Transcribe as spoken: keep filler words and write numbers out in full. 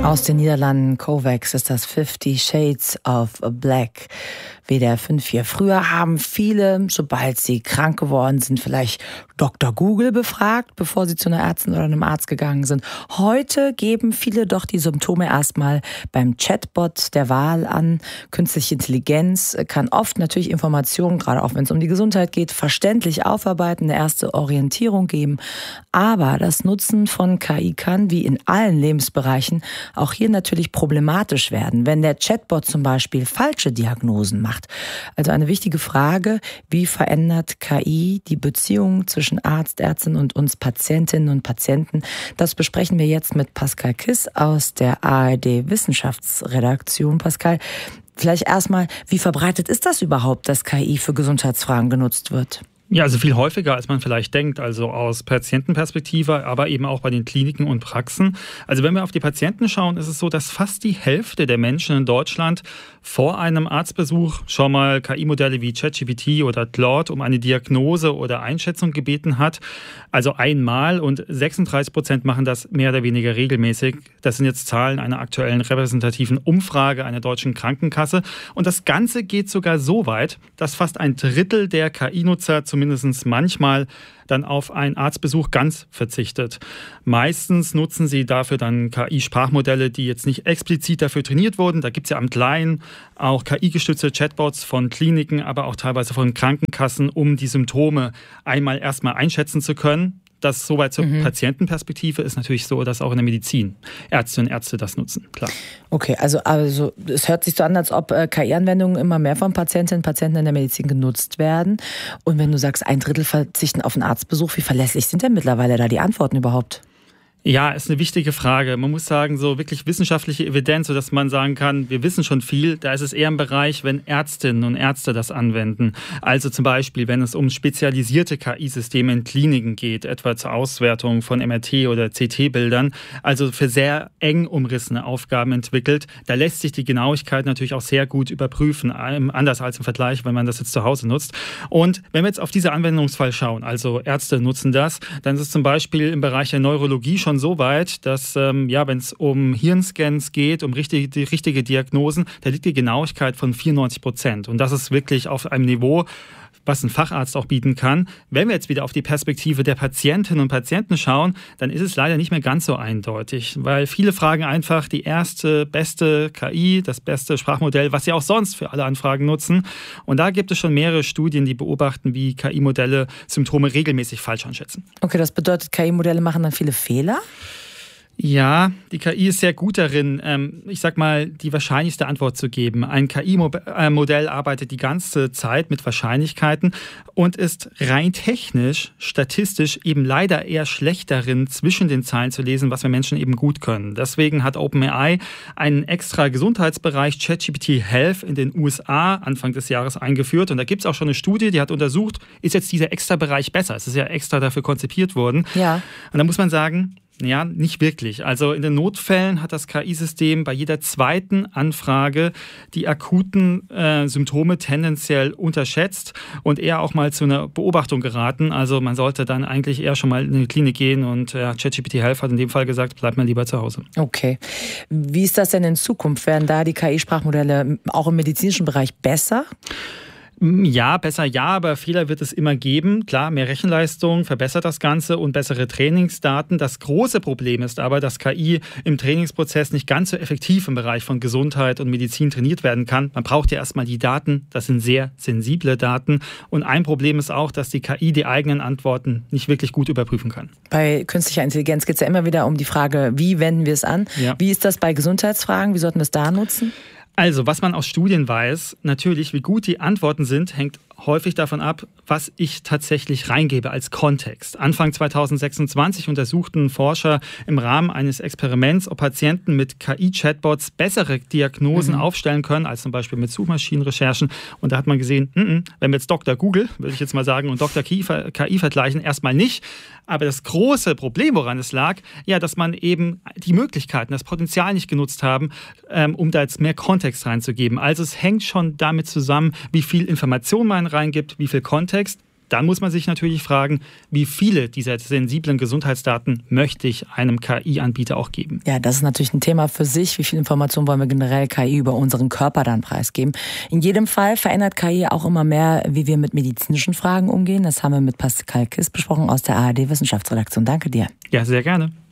Aus den Niederlanden Kovacs ist das Fifty Shades of Black. W D R fünf vier. Früher haben viele, sobald sie krank geworden sind, vielleicht Doktor Google befragt, bevor sie zu einer Ärztin oder einem Arzt gegangen sind. Heute geben viele doch die Symptome erstmal beim Chatbot der Wahl an. Künstliche Intelligenz kann oft natürlich Informationen, gerade auch wenn es um die Gesundheit geht, verständlich aufarbeiten, eine erste Orientierung geben. Aber das Nutzen von K I kann, wie in allen Lebensbereichen, auch hier natürlich problematisch werden, wenn der Chatbot zum Beispiel falsche Diagnosen macht. Also eine wichtige Frage, wie verändert K I die Beziehung zwischen Arzt, Ärztin und uns Patientinnen und Patienten? Das besprechen wir jetzt mit Pascal Kiss aus der A R D-Wissenschaftsredaktion. Pascal, vielleicht erstmal, wie verbreitet ist das überhaupt, dass K I für Gesundheitsfragen genutzt wird? Ja, also viel häufiger, als man vielleicht denkt, also aus Patientenperspektive, aber eben auch bei den Kliniken und Praxen. Also wenn wir auf die Patienten schauen, ist es so, dass fast die Hälfte der Menschen in Deutschland vor einem Arztbesuch schon mal K I-Modelle wie ChatGPT oder Claude um eine Diagnose oder Einschätzung gebeten hat. Also einmal, und sechsunddreißig Prozent machen das mehr oder weniger regelmäßig. Das sind jetzt Zahlen einer aktuellen repräsentativen Umfrage einer deutschen Krankenkasse. Und das Ganze geht sogar so weit, dass fast ein Drittel der K I-Nutzer zumindest manchmal dann auf einen Arztbesuch ganz verzichtet. Meistens nutzen sie dafür dann K I-Sprachmodelle, die jetzt nicht explizit dafür trainiert wurden. Da gibt es ja am Kleinen auch K I-gestützte Chatbots von Kliniken, aber auch teilweise von Krankenkassen, um die Symptome einmal erstmal einschätzen zu können. Das soweit zur mhm. Patientenperspektive ist natürlich so, dass auch in der Medizin Ärztinnen und Ärzte das nutzen, klar. Okay, also, also es hört sich so an, als ob äh, K I-Anwendungen immer mehr von Patientinnen und Patienten in der Medizin genutzt werden. Und wenn du sagst, ein Drittel verzichten auf einen Arztbesuch, wie verlässlich sind denn mittlerweile da die Antworten überhaupt? Ja, ist eine wichtige Frage. Man muss sagen, so wirklich wissenschaftliche Evidenz, sodass man sagen kann, wir wissen schon viel. Da ist es eher im Bereich, wenn Ärztinnen und Ärzte das anwenden. Also zum Beispiel, wenn es um spezialisierte K I-Systeme in Kliniken geht, etwa zur Auswertung von M R T- oder C T-Bildern, also für sehr eng umrissene Aufgaben entwickelt. Da lässt sich die Genauigkeit natürlich auch sehr gut überprüfen, anders als im Vergleich, wenn man das jetzt zu Hause nutzt. Und wenn wir jetzt auf diese Anwendungsfall schauen, also Ärzte nutzen das, dann ist es zum Beispiel im Bereich der Neurologie schon so weit, dass, ähm, ja, wenn es um Hirnscans geht, um richtige, die richtige Diagnosen, da liegt die Genauigkeit von vierundneunzig Prozent. Und das ist wirklich auf einem Niveau, was ein Facharzt auch bieten kann. Wenn wir jetzt wieder auf die Perspektive der Patientinnen und Patienten schauen, dann ist es leider nicht mehr ganz so eindeutig, weil viele fragen einfach die erste, beste K I, das beste Sprachmodell, was sie auch sonst für alle Anfragen nutzen. Und da gibt es schon mehrere Studien, die beobachten, wie K I-Modelle Symptome regelmäßig falsch einschätzen. Okay, das bedeutet, K I-Modelle machen dann viele Fehler? Ja, die K I ist sehr gut darin, ähm, ich sag mal, die wahrscheinlichste Antwort zu geben. Ein K I-Modell arbeitet die ganze Zeit mit Wahrscheinlichkeiten und ist rein technisch, statistisch eben leider eher schlecht darin, zwischen den Zeilen zu lesen, was wir Menschen eben gut können. Deswegen hat OpenAI einen extra Gesundheitsbereich ChatGPT Health in den U S A Anfang des Jahres eingeführt. Und da gibt es auch schon eine Studie, die hat untersucht, ist jetzt dieser extra Bereich besser? Es ist ja extra dafür konzipiert worden. Ja. Und da muss man sagen, ja, nicht wirklich. Also in den Notfällen hat das K I-System bei jeder zweiten Anfrage die akuten äh, Symptome tendenziell unterschätzt und eher auch mal zu einer Beobachtung geraten. Also man sollte dann eigentlich eher schon mal in die Klinik gehen und äh, ChatGPT Health hat in dem Fall gesagt, bleibt mal lieber zu Hause. Okay. Wie ist das denn in Zukunft? Werden da die K I-Sprachmodelle auch im medizinischen Bereich besser? Ja, besser ja, aber Fehler wird es immer geben. Klar, mehr Rechenleistung verbessert das Ganze und bessere Trainingsdaten. Das große Problem ist aber, dass K I im Trainingsprozess nicht ganz so effektiv im Bereich von Gesundheit und Medizin trainiert werden kann. Man braucht ja erstmal die Daten. Das sind sehr sensible Daten. Und ein Problem ist auch, dass die K I die eigenen Antworten nicht wirklich gut überprüfen kann. Bei künstlicher Intelligenz geht es ja immer wieder um die Frage, wie wenden wir es an? Ja. Wie ist das bei Gesundheitsfragen? Wie sollten wir es da nutzen? Also, was man aus Studien weiß, natürlich, wie gut die Antworten sind, hängt häufig davon ab, was ich tatsächlich reingebe als Kontext. Anfang zweitausendsechsundzwanzig untersuchten Forscher im Rahmen eines Experiments, ob Patienten mit K I-Chatbots bessere Diagnosen mhm. aufstellen können, als zum Beispiel mit Suchmaschinenrecherchen. Und da hat man gesehen, n-n, wenn wir jetzt Doktor Google, würde ich jetzt mal sagen, und Doktor K I vergleichen, erstmal nicht. Aber das große Problem, woran es lag, ja, dass man eben die Möglichkeiten, das Potenzial nicht genutzt haben, ähm, um da jetzt mehr Kontext reinzugeben. Also es hängt schon damit zusammen, wie viel Information man reingibt, wie viel Kontext. Dann muss man sich natürlich fragen, wie viele dieser sensiblen Gesundheitsdaten möchte ich einem K I-Anbieter auch geben. Ja, das ist natürlich ein Thema für sich. Wie viel Informationen wollen wir generell K I über unseren Körper dann preisgeben? In jedem Fall verändert K I auch immer mehr, wie wir mit medizinischen Fragen umgehen. Das haben wir mit Pascal Kiss besprochen aus der A R D-Wissenschaftsredaktion. Danke dir. Ja, sehr gerne.